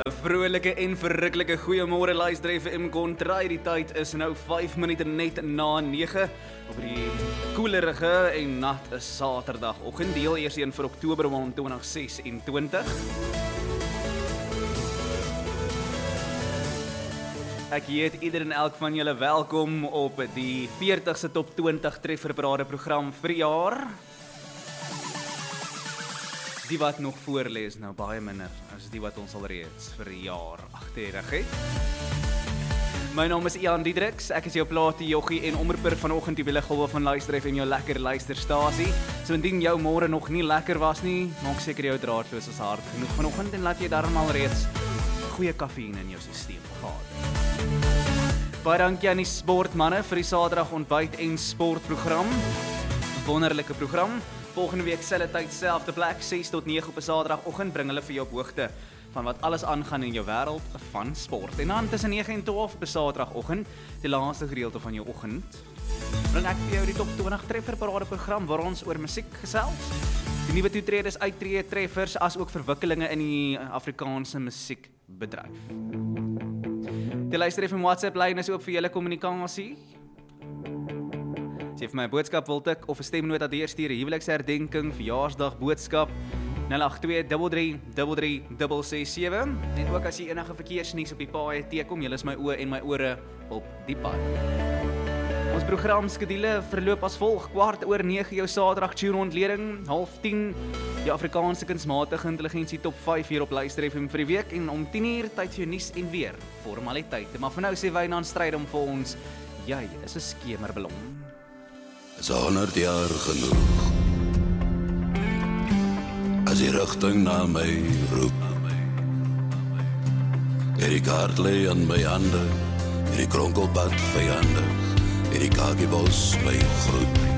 Vrolike en verruklike goeiemôre luister FM Kontraai. Die tyd is nou 5 minute net na 9 op die koelerige en nat Saterdagoggend, deel eers een vir Oktober maand 2026. Ek heet ieder en elk van julle welkom op die 40ste Top 20 Trefferparade program vir die jaar. Die wat nog voorlê is nou baie minder as die wat ons al reeds vir die jaar agterig het. My naam is Ian Diedriks, ek is jou plaatie joggie en omroeper vanoggend die willige van Luister FM, jou lekker luisterstasie. So indien jou môre nog nie lekker was nie, maak seker jou draadloos is hard genoeg vanoggend en laat jy daarom al reeds goeie kafeïne in jou stelsel gehad. Baie dankie aan die sportmanne vir die Saterdag ontbyt en sportprogram. Wonderlike program. Volgende week selfde tyd, selfde plek, 6 tot 9 op 'n Saterdagoggend bring hulle vir jou op hoogte van wat alles aangaan in jou wêreld van sport. En dan tussen 9 en 12 op 'n Saterdagoggend, die laaste gedeelte van jou oggend, bring ek vir jou die Top 20 Trefferparade program waar ons oor musiek gesels. Die nuwe toetredes, uittreë, treffers as ook verwikkelinge in die Afrikaanse musiekbedryf. Die Luister FM WhatsApp lyn is ook vir julle kommunikasie. As jy vir my 'n boodskap wil tik of 'n stemnota deurstuur, 'n huweliksherdenking, verjaarsdag boodskap, 082333367. En ook as jy enige verkeersnuus op die paaie teekom, julle is my oë en my ore op die pad. Ons programskedule verloop as volg: 8:15 jou Saterdag tune ontleding, 9:30 die Afrikaanse kunsmatige intelligensie top 5 hier op Luister FM vir die week, en om 10:00 tyd vir jou nuus en weer formaliteite. Maar vir nou sê Wynand Strydom vir ons, jy is 'n skemerballon. Is 100 jaar genoeg as die rigting na my roep. Die kaart lê aan my hande, die kronkelpad vyandig, die kakiebos my groet.